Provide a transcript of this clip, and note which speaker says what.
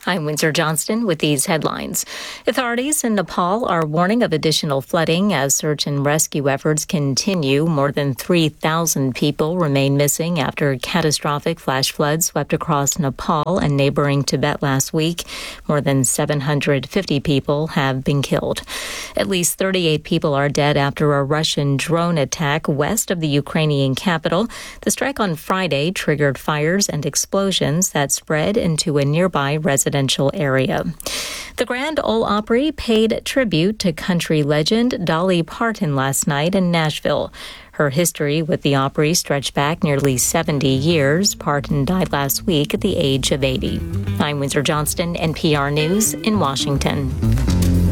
Speaker 1: I'm Windsor Johnston with these headlines. Authorities in Nepal are warning of additional flooding as search and rescue efforts continue. More than 3,000 people remain missing after catastrophic flash floods swept across Nepal and neighboring Tibet last week. More than 750 people have been killed. At least 38 people are dead after a Russian drone attack west of the Ukrainian capital. The strike on Friday triggered fires and explosions that spread into a nearby residential area. The Grand Ole Opry paid tribute to country legend Dolly Parton last night in Nashville. Her history with the Opry stretched back nearly 70 years. Parton died last week at the age of 80. I'm Windsor Johnston, NPR News in Washington.